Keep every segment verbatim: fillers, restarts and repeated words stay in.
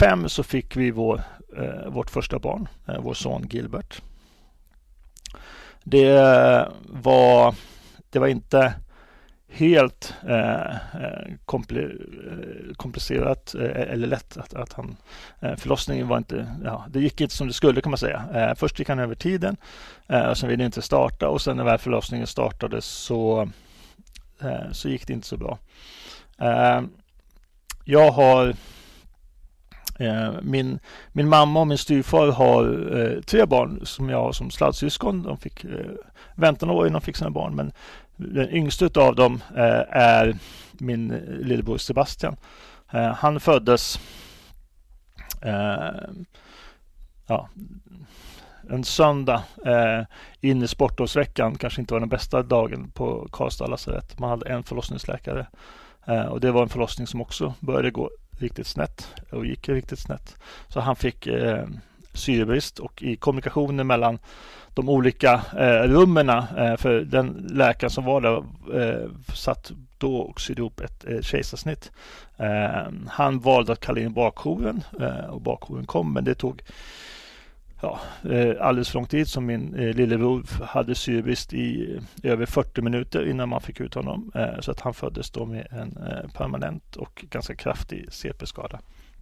tjugohundrafem så fick vi vår, eh, vårt första barn, eh, vår son Gilbert. Det var, det var inte helt eh, kompli- komplicerat eh, eller lätt att, att han eh, förlossningen var inte, ja, det gick inte som det skulle kan man säga. Eh, först gick han över tiden eh, och sen ville det inte starta, och sen när väl förlossningen startade så, eh, så gick det inte så bra. Eh, jag har eh, min, min mamma och min styvfar har eh, tre barn som jag har som sladdsyskon. De fick eh, vänta några år innan de fick sina barn, men den yngste av dem eh, är min lillebror Sebastian. Eh, han föddes eh, ja, en söndag eh, in i sportlovsveckan. Kanske inte var den bästa dagen på Karlstad lasarett. Man hade en förlossningsläkare. Eh, och det var en förlossning som också började gå riktigt snett och gick riktigt snett. Så han fick eh, syrebrist, och i kommunikationen mellan de olika eh, rummen eh, för den läkaren som var där eh, satt då och sydde ihop ett eh, kejsarsnitt. Eh, han valde att kalla in bakjouren eh, och bakjouren kom, men det tog ja, eh, alldeles för lång tid, som min eh, lillebror hade syrebrist i eh, över fyrtio minuter innan man fick ut honom. Eh, så att han föddes då med en eh, permanent och ganska kraftig C P-skada.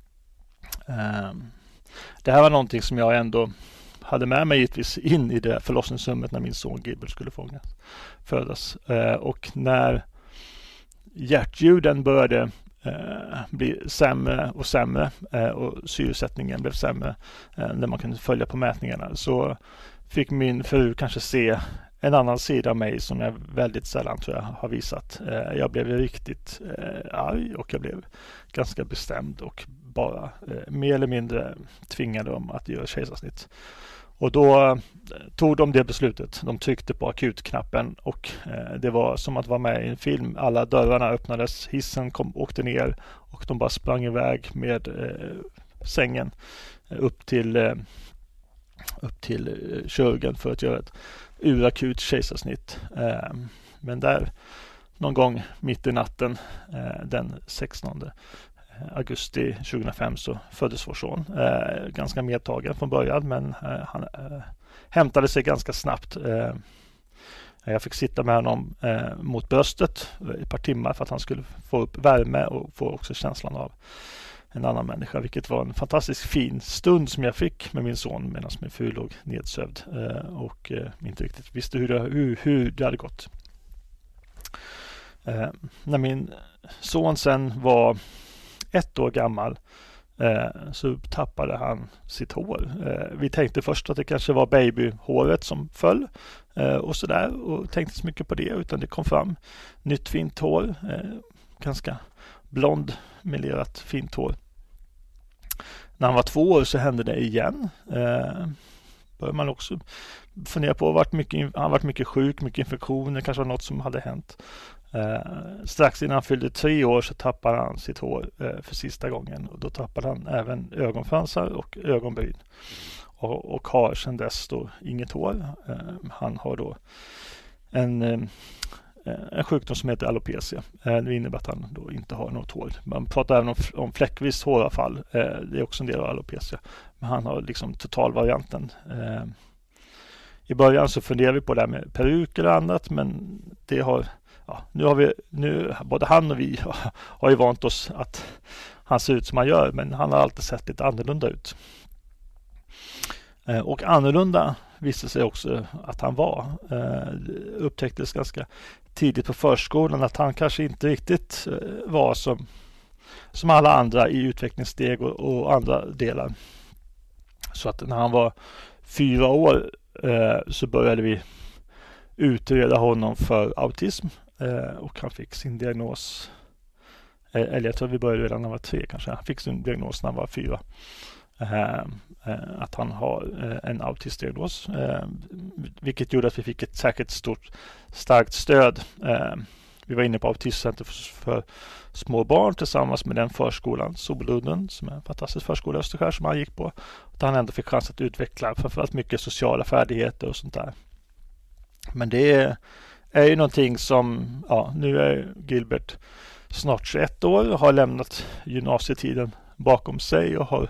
Eh, det här var någonting som jag ändå hade med mig givetvis in i det förlossningsrummet när min son Gilbert skulle fångas, födas. Eh, och när hjärtljuden började eh, bli sämre och sämre eh, och syresättningen blev sämre eh, när man kunde följa på mätningarna, så fick min fru kanske se en annan sida av mig som jag väldigt sällan tror jag har visat. Eh, jag blev riktigt eh, arg, och jag blev ganska bestämd och bara eh, mer eller mindre tvingade dem att göra kejsarsnitt. Och då eh, tog de det beslutet. De tryckte på akutknappen, och eh, det var som att vara med i en film. Alla dörrarna öppnades, hissen kom, åkte ner, och de bara sprang iväg med eh, sängen upp till, eh, upp till eh, kirurgen för att göra ett urakut kejsarsnitt. Eh, men där någon gång mitt i natten eh, den sextonde augusti tjugohundrafem så föddes vår son. Eh, ganska medtagen från början, men eh, han eh, hämtade sig ganska snabbt. Eh, jag fick sitta med honom eh, mot bröstet i ett par timmar för att han skulle få upp värme och få också känslan av en annan människa, vilket var en fantastiskt fin stund som jag fick med min son medan min fru låg nedsövd eh, och eh, inte riktigt visste hur det, hur, hur det hade gått. Eh, när min son sen var ett år gammal eh, så tappade han sitt hår. Eh, vi tänkte först att det kanske var babyhåret som föll eh, och sådär, och tänkte så mycket på det, utan det kom fram nytt fint hår, eh, ganska blond melerat fint hår. När han var två år så hände det igen. Eh, började man också fundera på, varit mycket, han varit mycket sjuk, mycket infektioner, kanske var något som hade hänt. Eh, strax innan han fyllde tre år så tappade han sitt hår eh, för sista gången, och då tappade han även ögonfransar och ögonbryn, och, och har sedan dess då inget hår. Eh, han har då en, eh, en sjukdom som heter alopecia. Eh, det innebär att han då inte har något hår. Man pratar även om, om fläckvis håravfall. Eh, det är också en del av alopecia, men han har liksom totalvarianten. Eh, i början så funderar vi på det här med peruk eller annat, men det har Ja, nu har vi, nu, både han och vi har, har ju vant oss att han ser ut som han gör, men han har alltid sett lite annorlunda ut. Eh, och annorlunda visste sig också att han var. Eh, upptäcktes ganska tidigt på förskolan att han kanske inte riktigt eh, var som, som alla andra i utvecklingssteg och, och andra delar. Så att när han var fyra år eh, så började vi utreda honom för autism. Eh, och han fick sin diagnos, eh, eller jag tror vi började redan när han var tre kanske. Han fick sin diagnos när han var fyra. Eh, eh, att han har eh, en autistdiagnos. Eh, vilket gjorde att vi fick ett säkert stort, starkt stöd. Eh, vi var inne på autismcenter för, för små barn tillsammans med den förskolan, Soludden, som är en fantastisk förskola i Österskär som han gick på. Att han ändå fick chans att utveckla framförallt mycket sociala färdigheter och sånt där. Men det är är ju någonting som, ja, nu är Gilbert snart tjugoett år och har lämnat gymnasietiden bakom sig och har